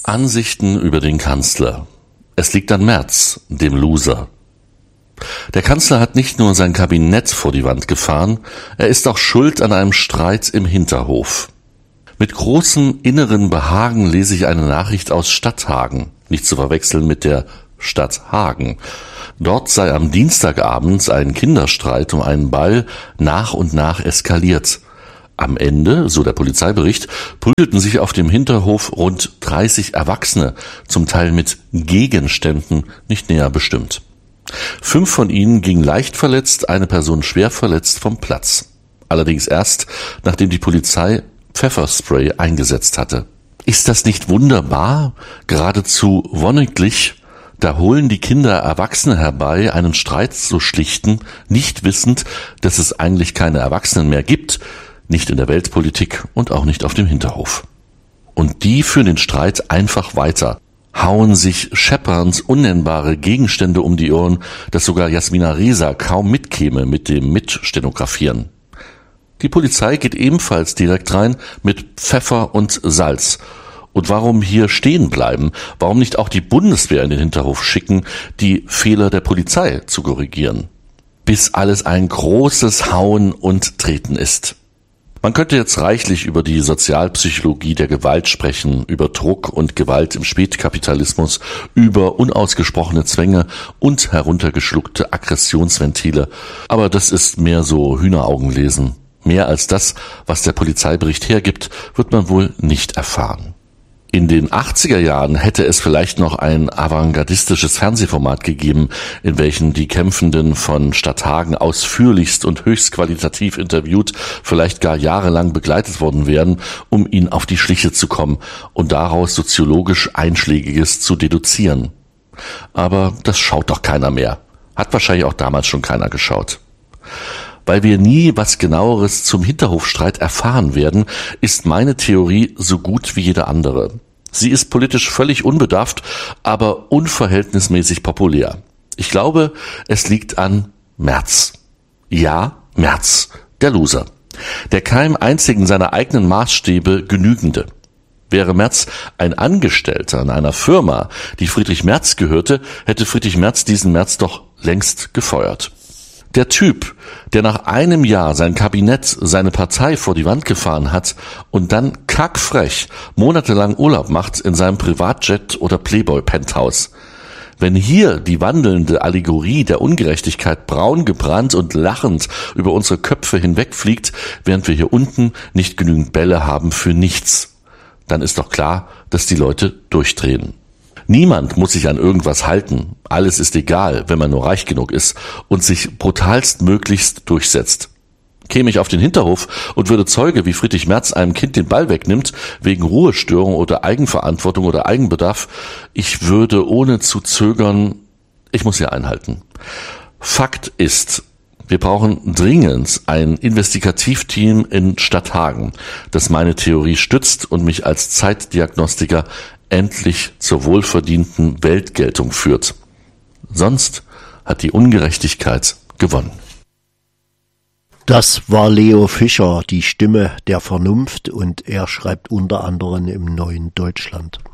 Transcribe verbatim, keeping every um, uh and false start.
Ansichten über den Kanzler. Es liegt an Merz, dem Loser. Der Kanzler hat nicht nur sein Kabinett vor die Wand gefahren, er ist auch schuld an einem Streit im Hinterhof. Mit großem inneren Behagen lese ich eine Nachricht aus Stadthagen, nicht zu verwechseln mit der Stadt Hagen. Dort sei am Dienstagabend ein Kinderstreit um einen Ball nach und nach eskaliert. Am Ende, so der Polizeibericht, prügelten sich auf dem Hinterhof rund dreißig Erwachsene, zum Teil mit Gegenständen, nicht näher bestimmt. Fünf von ihnen gingen leicht verletzt, eine Person schwer verletzt vom Platz. Allerdings erst, nachdem die Polizei Pfefferspray eingesetzt hatte. Ist das nicht wunderbar? Geradezu wonniglich? Da holen die Kinder Erwachsene herbei, einen Streit zu schlichten, nicht wissend, dass es eigentlich keine Erwachsenen mehr gibt, nicht in der Weltpolitik und auch nicht auf dem Hinterhof. Und die führen den Streit einfach weiter, hauen sich scheppernd unnennbare Gegenstände um die Ohren, dass sogar Jasmina Reza kaum mitkäme mit dem Mitstenografieren. Die Polizei geht ebenfalls direkt rein mit Pfeffer und Salz. Und warum hier stehen bleiben? Warum nicht auch die Bundeswehr in den Hinterhof schicken, die Fehler der Polizei zu korrigieren? Bis alles ein großes Hauen und Treten ist. Man könnte jetzt reichlich über die Sozialpsychologie der Gewalt sprechen, über Druck und Gewalt im Spätkapitalismus, über unausgesprochene Zwänge und heruntergeschluckte Aggressionsventile. Aber das ist mehr so Hühneraugenlesen. Mehr als das, was der Polizeibericht hergibt, wird man wohl nicht erfahren. In den achtziger Jahren hätte es vielleicht noch ein avantgardistisches Fernsehformat gegeben, in welchem die Kämpfenden von Stadthagen ausführlichst und höchst qualitativ interviewt, vielleicht gar jahrelang begleitet worden wären, um ihnen auf die Schliche zu kommen und daraus soziologisch Einschlägiges zu deduzieren. Aber das schaut doch keiner mehr. Hat wahrscheinlich auch damals schon keiner geschaut. Weil wir nie was Genaueres zum Hinterhofstreit erfahren werden, ist meine Theorie so gut wie jede andere. Sie ist politisch völlig unbedarft, aber unverhältnismäßig populär. Ich glaube, es liegt an Merz. Ja, Merz, der Loser. Der keinem einzigen seiner eigenen Maßstäbe genügende. Wäre Merz ein Angestellter in einer Firma, die Friedrich Merz gehörte, hätte Friedrich Merz diesen Merz doch längst gefeuert. Der Typ, der nach einem Jahr sein Kabinett, seine Partei vor die Wand gefahren hat und dann kackfrech monatelang Urlaub macht in seinem Privatjet oder Playboy-Penthouse. Wenn hier die wandelnde Allegorie der Ungerechtigkeit braun gebrannt und lachend über unsere Köpfe hinwegfliegt, während wir hier unten nicht genügend Bälle haben für nichts, dann ist doch klar, dass die Leute durchdrehen. Niemand muss sich an irgendwas halten. Alles ist egal, wenn man nur reich genug ist und sich brutalst möglichst durchsetzt. Käme ich auf den Hinterhof und würde Zeuge, wie Friedrich Merz einem Kind den Ball wegnimmt, wegen Ruhestörung oder Eigenverantwortung oder Eigenbedarf, ich würde ohne zu zögern, ich muss hier einhalten. Fakt ist, wir brauchen dringend ein Investigativteam in Stadthagen, das meine Theorie stützt und mich als Zeitdiagnostiker endlich zur wohlverdienten Weltgeltung führt. Sonst hat die Ungerechtigkeit gewonnen. Das war Leo Fischer, die Stimme der Vernunft, und er schreibt unter anderem im Neuen Deutschland.